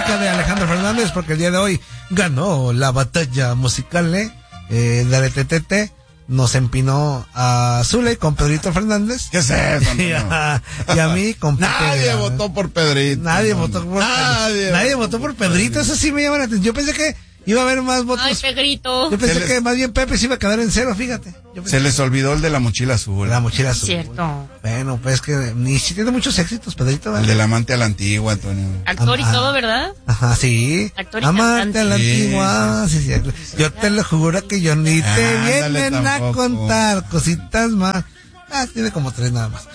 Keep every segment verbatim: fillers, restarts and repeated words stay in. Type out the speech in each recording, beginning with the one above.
música de Alejandro Fernández, porque el día de hoy ganó la batalla musical, ¿eh? Eh, de Tetete. Nos empinó a Zule con Pedrito Fernández. ¿Qué es eso? y, a, y a mí con Pepe. Nadie Gran. votó por Pedrito. Nadie no, votó por Nadie, Nadie votó por Pedrito. Eso sí me llama la atención. Yo pensé que iba a haber más votos. Ay, Pedrito. Yo pensé se que les... más bien Pepe se iba a quedar en cero, fíjate. Yo se les olvidó el de la mochila azul. La mochila azul. Cierto. Bueno, pues que ni si tiene muchos éxitos, Pedrito. ¿verdad? El del amante a la antigua, Antonio. Actor y ah, todo, ¿verdad? Ajá, sí. Actor y amante cantante. a la antigua. Sí, sí, sí. Yo te lo juro que yo ni ah, te vienen a tampoco. contar cositas más. Ah, tiene como tres nada más.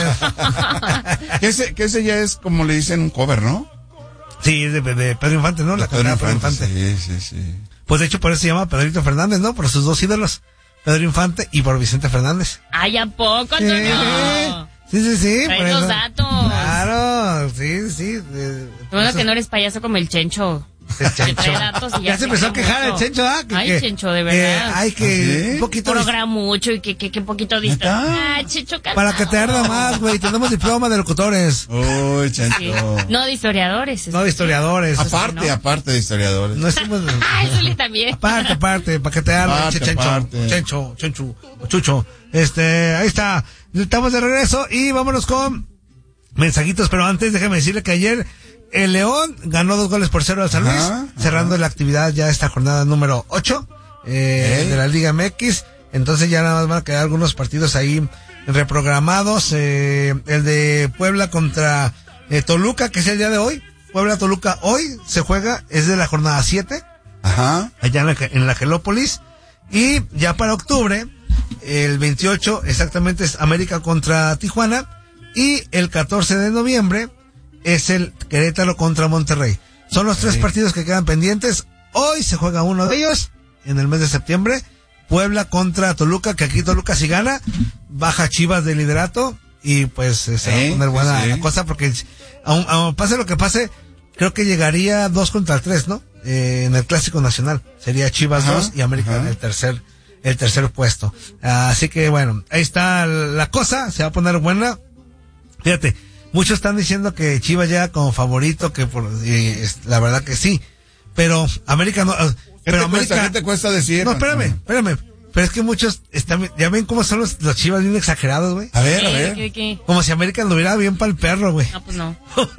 que, ese, que ese ya es, como le dicen, un cover, ¿no? Sí, de, de Pedro Infante, ¿no? La Pedro cantada Infante, Pedro Infante. Sí, sí, sí. Pues de hecho por eso se llama Pedrito Fernández, ¿no? Por sus dos ídolos, Pedro Infante y por Vicente Fernández. Ay, ¿a poco, Antonio? Sí, sí, sí. Trae por los eso. datos. Claro, sí, sí. De, Bueno, eso. que no eres payaso como el Chencho. El Chencho. Que trae datos y ya, ya se empezó a quejar el Chencho, ¿ah? Que, Ay, que, Chencho, de verdad. Eh, ay, que ¿Ah, sí? un poquito. Programa mucho y que, que, que poquito dista. ¿Neta? Ay, Chencho, calmado. Para que te arda más, güey. Tenemos diploma de locutores. Uy, Sí. Chancho. No, de historiadores. No de historiadores. Aparte, ¿no? aparte de historiadores. No estamos. Ah, eso le también. Aparte, aparte, para que te arda, Aparte, Chencho. aparte. Chencho, Chencho, Chucho. Este, ahí está. Estamos de regreso y vámonos con mensajitos, pero antes déjame decirle que ayer el León ganó dos goles por cero al San Luis, Ajá, cerrando ajá. la actividad ya esta jornada número ocho eh, ¿Eh? de la Liga M X. Entonces ya nada más van a quedar algunos partidos ahí reprogramados. Eh, el de Puebla contra eh, Toluca, que es el día de hoy. Puebla-Toluca hoy se juega, es de la jornada siete, Ajá. allá en la, en la Gelópolis. Y ya para octubre, el veintiocho exactamente es América contra Tijuana. Y el catorce de noviembre es el Querétaro contra Monterrey. Son los tres Sí. partidos que quedan pendientes. Hoy se juega uno de ellos, en el mes de septiembre. Puebla contra Toluca, que aquí Toluca si gana, baja Chivas de liderato. Y pues eh, se va a Sí, poner buena sí. la cosa, porque aun, aun pase lo que pase, creo que llegaría dos contra tres, ¿no? Eh, en el Clásico Nacional. Sería Chivas Ajá, dos y América en ajá. el tercer, el tercer puesto. Así que bueno, ahí está la cosa, se va a poner buena. Fíjate, muchos están diciendo que Chivas llega como favorito, que por, y es, la verdad que sí, pero América no, ¿Qué, pero te América, cuesta, ¿Qué te cuesta decir? no, espérame, espérame, pero es que muchos están, ya ven cómo son los, los Chivas bien exagerados, güey, A ver, a ¿Qué, ver. qué, qué? como si América anduviera bien para el perro, güey. No, pues no.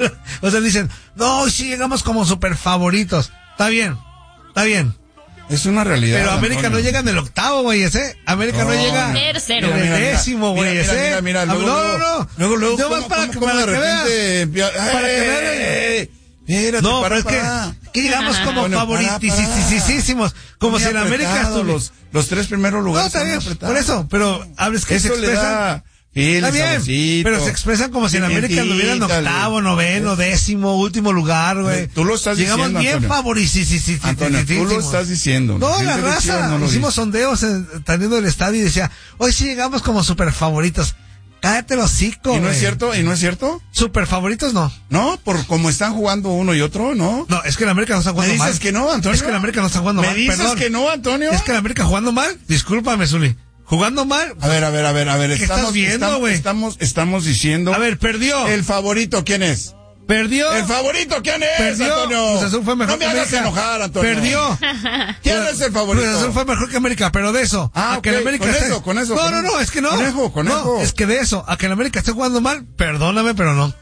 O sea, dicen, no, sí llegamos como super favoritos, está bien, está bien. Es una realidad. Pero América Antonio. no llega en el octavo, güey, ese. América no, No, llega tercero. en Mira, el mira, mira. décimo, güey, Mira, ese. mira, mira, no, luego, no, luego, no. Luego, luego, Yo más ¿cómo, para cómo, que, cómo para de que repente veas. empia- Para que ¡Ey! veas. Espérate, No, para, pero es que, para. que llegamos como Bueno, para, favoritisísimos. Como Muy si en América apretado, estuviera. los, los tres primeros No, lugares. está están bien, apretados. por eso. Pero, hables que se Eso le expresan. da piel, Está bien, saborcito, pero se expresan como si en América anduviera en pimientita, octavo, le- noveno, décimo, último lugar, güey. Tú lo estás Llegamos diciendo, bien Antonio. favoritisísimos. Antonio, tú lo estás diciendo. No, gente la de raza. Chivas no lo Hicimos dice. sondeos en, teniendo el estadio y decía, hoy sí llegamos como super favoritos. Cállate los hocico, ¿Y no güey. es cierto? ¿Y no es cierto? Super favoritos no. No, por cómo están jugando uno y otro, ¿no? No, es que el América no está ¿Me jugando dices mal. que no, Antonio? Es que el América no está jugando ¿Me mal. dices Perdón. que no, Antonio? Es que el América jugando mal. Discúlpame, Zuli. Jugando mal. A ver, a ver, a ver, a ver. ¿Qué estamos, estás viendo, estamos, güey? estamos, estamos diciendo. A ver, perdió. El favorito, ¿quién es? Perdió. ¿El favorito quién es, Perdió. Antonio? Cruz Azul fue mejor no me que hagas América. enojar, Antonio. Perdió. ¿Quién es el favorito? Cruz Azul fue mejor que América, pero de eso. Ah, a que ok, el América con esté- eso, con eso, No, con no, eso. no, es que no. Conejo, conejo. No, es que de eso. A que el América esté jugando mal, perdóname, pero no.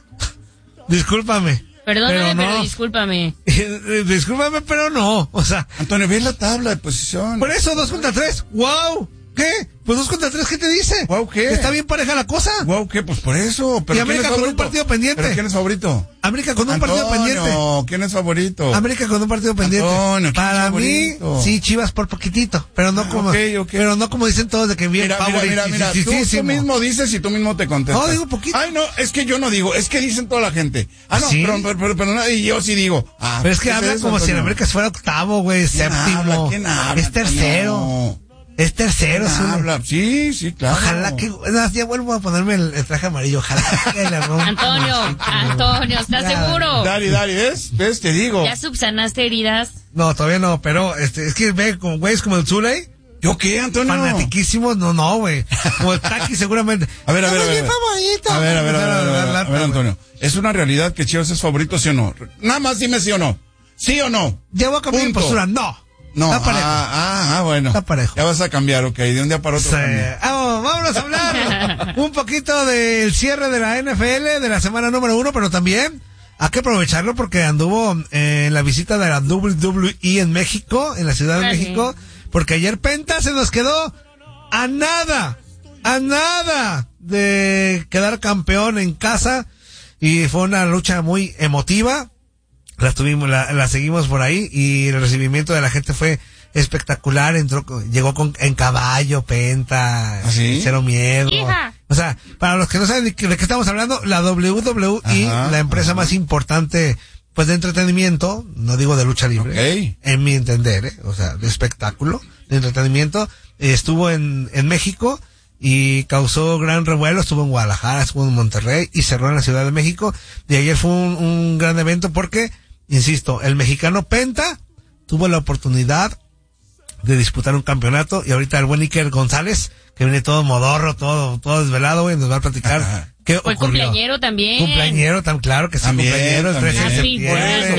Discúlpame. Perdóname, pero, no. discúlpame. Discúlpame, pero no. O sea, Antonio, ve la tabla de posición. por eso, dos contra tres. ¡Wow! ¿Qué? Pues dos contra tres, ¿qué te dice? Guau, ¿qué? Está bien pareja la cosa. Wow, ¿qué? Pues por eso. Pero Y ¿quién América es con un favorito? partido pendiente. ¿Pero quién es favorito? América con un partido pendiente. No, ¿quién es favorito? América con un partido pendiente. Antonio, ¿quién es Para mí, favorito? sí, Chivas por poquitito, pero no Ah, como, ok, ok. pero no como dicen todos de que bien Mira, mira, mira, mira, tú, tú mismo dices y tú mismo te contestas. No, digo poquito. Ay, no, es que yo no digo, es que dicen toda la gente. Ah, no, ¿Sí? pero, pero, pero, pero no, y yo sí digo. Ah, Pero es que ¿qué habla eso, como si en Antonio? América fuera octavo, güey, ¿Quién séptimo. habla? ¿Quién habla, Es tercero. Antonio? Es tercero, ¿Quién Zuli. habla? Sí, sí, claro. Ojalá que, no, ya vuelvo a ponerme el, el traje amarillo, ojalá que le rompa. Antonio, Antonio, ¿estás Ya. seguro? Dari, Dari, ¿ves? ¿Ves? Te digo. ¿Ya subsanaste heridas? No, todavía no, pero este, es que ve como güeyes como el Zuley, ¿Yo qué, Antonio? Fanatiquísimos, no, no, güey. Como el Taki seguramente. A ver, a ver, a ¡Es ver. mi favorito! A ver, a ver, a ver, a ver, a ver, a ver, Lata, güey. Antonio. ¿Es una realidad que Chivas es favorito, sí o no? Nada más dime sí o no. ¿Sí o no? Ya voy a cambiar mi Punto. postura, no. No. Está parejo. Ah, ah, ah, bueno. Está parejo. Ya vas a cambiar, ok, de un día para otro. Sí. cambia. Vamos, vámonos a hablar un poquito del cierre de la N F L, de la semana número uno, pero también hay que aprovecharlo porque anduvo eh, en la visita de la W W E en México, en la Ciudad de Ajá. México, porque ayer Penta se nos quedó a nada, a nada de quedar campeón en casa y fue una lucha muy emotiva. La tuvimos, la, la seguimos por ahí y el recibimiento de la gente fue espectacular. Entró, llegó con, en caballo, Penta, ¿Ah, sí? cero miedo. Hija. O sea, para los que no saben de qué, de qué estamos hablando, la W W E, Ajá, la empresa ajá. más importante, pues de entretenimiento, no digo de lucha libre, Ok. en mi entender, ¿eh? O sea, de espectáculo, de entretenimiento, eh, estuvo en, en México y causó gran revuelo, estuvo en Guadalajara, estuvo en Monterrey y cerró en la Ciudad de México. Y ayer fue un, un gran evento porque, insisto, el mexicano Penta tuvo la oportunidad de disputar un campeonato y ahorita el buen Iker González, que viene todo modorro, todo, todo desvelado, güey, nos va a platicar qué Fue ocurrió. cumpleañero también. Cumpleañero, tan claro que sí, También, cumpleañero, el trece de también. Happy septiembre. birthday.